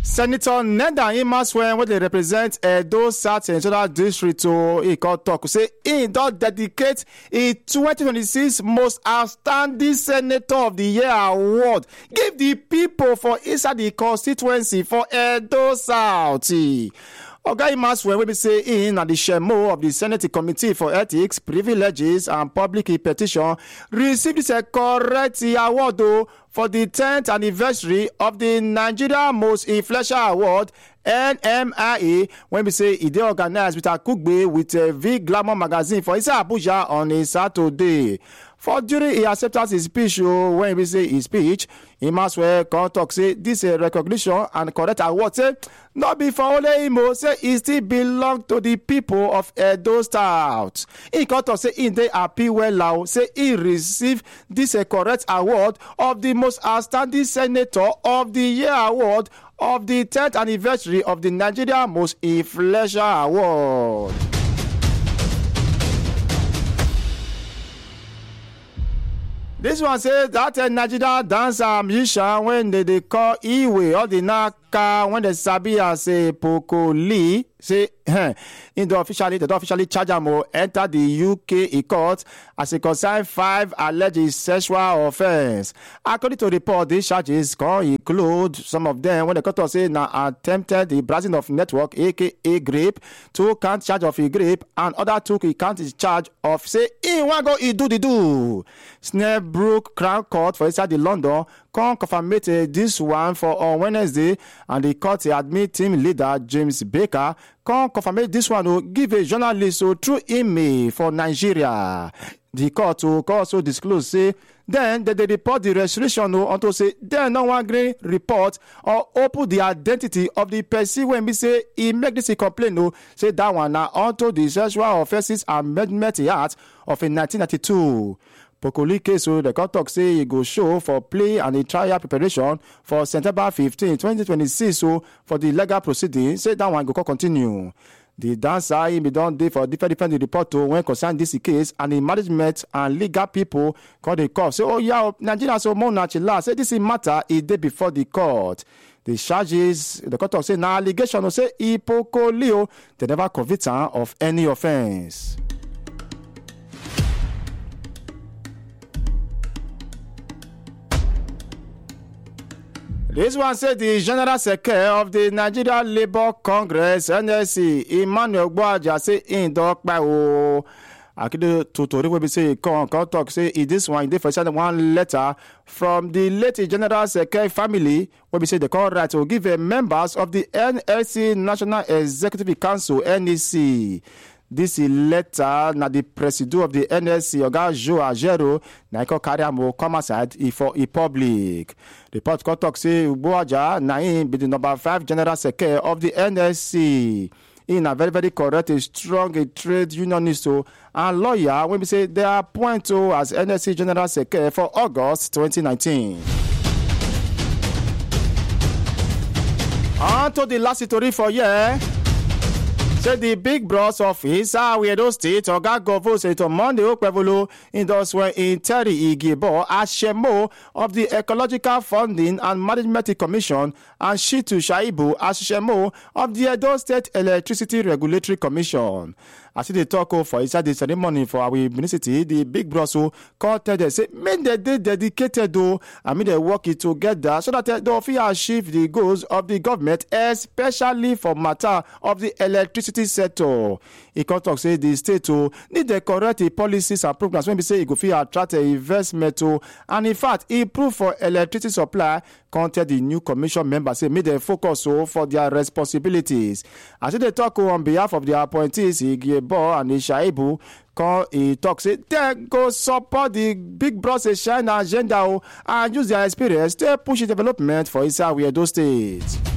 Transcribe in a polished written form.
Senator Neda Imaswen, wey dey represent Edo South Central District, he come talk say he don dedicate a 2026 Most Outstanding Senator of the Year award give the people for inside the constituency for Edo South. Oga Imaswen wey be say he na the chairman of the Senate Committee for Ethics, Privileges and Public Petition receive this correct award for the 10th anniversary of the Nigeria Most Influential Award NMIA, when we say it dey organized with Akugbe with V Glamour magazine for inside Abuja on a Saturday. For during he accepted his speech, when we say his speech, Imaswen come talk say this recognition and correct award say not be for only him, say it still belong to the people of Edo South. He come talk say he dey happy well say he receive this correct award of the Most Outstanding Senator of the Year award of the 10th anniversary of the Nigeria Most Influential Award. This one say that Nigeria dancer musician when they call Iwe or the Naka when they sabi as a Pokoli say they don't officially charge him enter the UK court as a concern 5 alleged sexual offense. According to the report, these charges can include some of them when the court say now attempted the browsing of network, aka grape, 2 count charge of a grape, and other 2 count is charge of say he want go he do the do. Snellbrook Crown Court for inside the London can confirm this one for on Wednesday, and the court admit team leader James Baker can confirm this one will give a journalist through email for Nigeria. The court will also disclose say then they report the restoration unto say they no one green report or open the identity of the person when we say he make this a complaint say that one now unto the Sexual Offences Amendment Act of 1992. Pokoli case, the court talk say he go show for plea and a trial preparation for September 15, 2026. For the legal proceeding, say that one go continue. The dancer he be done day for different report when concern this case, and the management and legal people call the court. Say, oh yeah, Nigeria so more natural. Say this matter is day before the court. The charges, the court talk say now allegation say Pokoli they never convict her of any offense. This one said the General Secretary of the Nigeria Labour Congress, NLC, Emmanuel Gboaja, say in Dokpa o. Akide Tutori will be say come talk say this one they for send one letter from the late General Secretary family will be say the call right to give members of the NLC National Executive Council NEC. This letter na the president of the NLC Oga Joe Ajero na iko carry am come aside for a public. Report talk say Gboaja na him be the number 5 general secretary of the NLC. In a very correct, strong trade unionist and lawyer when we say they are appointed as NLC general secretary for August 2019. On to the last story for year. Say the big boss of Edo State, Oga Govo, Senator Monday Okpebolo, endorsed in Terry Igbo as Shemo of the Ecological Funding and Management Commission and Shitu Shaibu as Shemo of the Edo State Electricity Regulatory Commission. As they talk for inside the ceremony for our municipality, the big boss called they say, men they dedicated and they work it together so that they will achieve the goals of the government, especially for matter of the electricity sector. He can talk say the state need the correct policies and programs when we say it go attract investment and in fact improve for electricity supply. Contact the new commission members say make them focus for their responsibilities. As they talk on behalf of the appointees, Igbo and Ishaibu, he talk say they go support the big boss China agenda and use their experience to push the development for Edo State.